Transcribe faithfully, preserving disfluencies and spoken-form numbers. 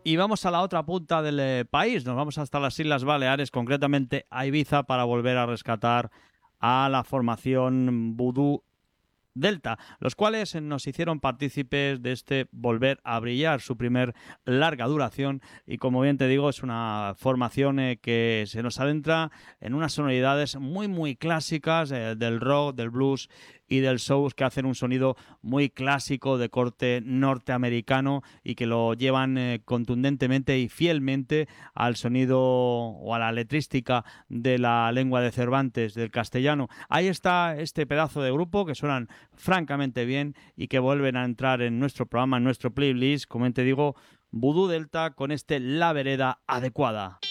Y vamos a la otra punta del eh, país, nos vamos hasta las Islas Baleares, concretamente a Ibiza, para volver a rescatar a la formación Vudú Delta, los cuales nos hicieron partícipes de este Volver a Brillar, su primer larga duración, y como bien te digo, es una formación eh, que se nos adentra en unas sonoridades muy muy clásicas eh, del rock, del blues y del soul, que hacen un sonido muy clásico de corte norteamericano y que lo llevan eh, contundentemente y fielmente al sonido o a la letrística de la lengua de Cervantes, del castellano. Ahí está este pedazo de grupo que suenan francamente bien y que vuelven a entrar en nuestro programa, en nuestro playlist, como te digo, Vudú Delta con este La Vereda Adecuada.